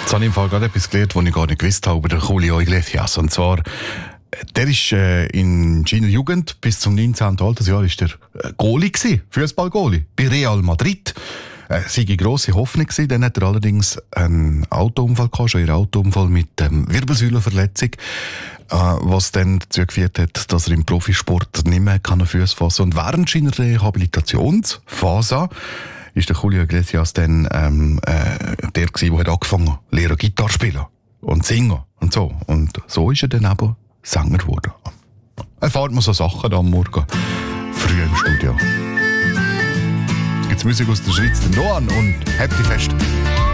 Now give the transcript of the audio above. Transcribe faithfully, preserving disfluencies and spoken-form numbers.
Jetzt habe ich im Fall gerade etwas gelernt, was ich gar nicht gewusst habe über den Julio Iglesias. Und zwar, der ist äh, in seiner Jugend bis zum neunzehnten Altersjahr ist der äh, Goalie gewesen, Fußball-Goalie, bei Real Madrid. Äh, sei eine grosse Hoffnung gewesen. Dann hat er allerdings einen Autounfall gehabt, schon einen Autounfall mit ähm, Wirbelsäulenverletzung, äh, was dann dazu geführt hat, dass er im Profisport nicht mehr kann Fuß fassen. Und während seiner Rehabilitationsphase ist der Julio Iglesias dann ähm, äh, der gewesen, der angefangen hat, lernen Gitarre spielen und singen und so. Und so ist er dann eben Sänger geworden. Erfahrt man so Sachen da am Morgen früh im Studio. Jetzt gibt es Musik aus der Schweiz, den Noan und Happy Fest.